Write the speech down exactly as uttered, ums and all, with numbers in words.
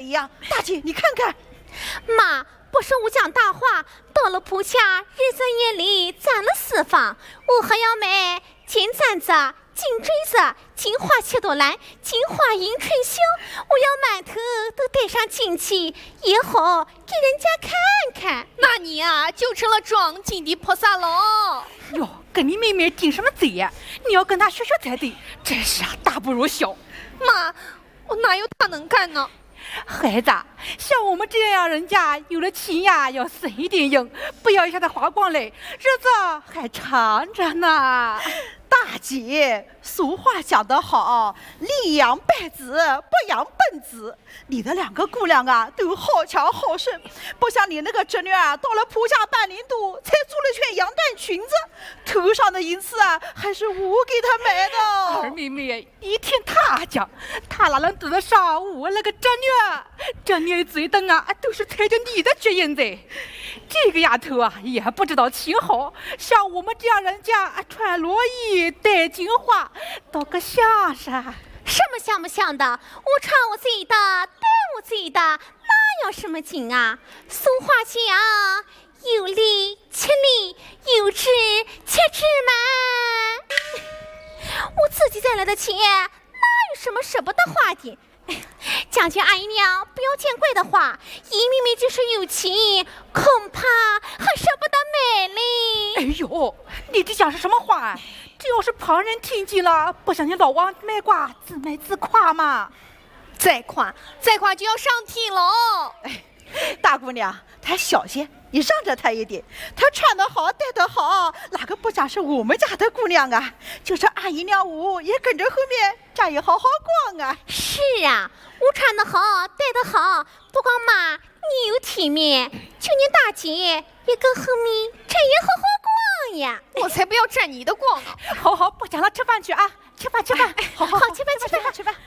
一样。大姐，你看看， 妈。不是我讲大话，到了铺下，日子夜里攒了私房，我还要买金簪子、金坠子、金花切朵兰、金花银春袖，我要满头都戴上金器，也好给人家看看。 那你啊，就成了装金的菩萨喽。 哟，跟你妹妹顶什么嘴呀？你要跟她学学才对，真是啊，大不如小。 妈，我哪有她能干呢？ 孩子，像我们这样人家有了钱呀，要省一点用，不要一下子花光嘞，日子还长着呢。 大姐，俗话讲得好，力养百子，不养笨子。你的两个姑娘啊，都好强好顺，不像你那个侄女啊，到了铺下半年多，才租了圈羊蛋裙子，头上的银子啊，还是我给她买的。 二妹妹，你听她讲，她哪能对得上我那个侄女？这女嘴灯啊，都是踩着你的脚印子。这个丫头啊，也不知道情好，像我们这样人家穿罗衣戴金花，倒个像是。 什么像不像的？我穿我自己的，戴我自己的，那有什么劲啊？俗话讲，有理吃理，有志吃志嘛。我自己挣来的钱，哪有什么舍不得花的？讲句阿姨娘不要见怪的话，姨妹妹就是有钱，恐怕还舍不得买嘞。 哎呦，你这讲是什么话？这要是旁人听见了，不想你老王卖瓜自卖自夸嘛？ 再夸再夸就要上天喽！ 哎，大姑娘，她小些，你让着她一点。她穿得好，戴得好，哪个不讲是我们家的姑娘啊？就是阿姨娘我也跟着后面家也好好逛啊。 是啊，我穿得好，戴得好，不光妈你有体面，就连大姐也跟后面这也好好逛呀。 我才不要占你的光呢！ 好好，不讲了，吃饭去啊！吃饭吃饭， 好好好，吃饭吃饭吃饭。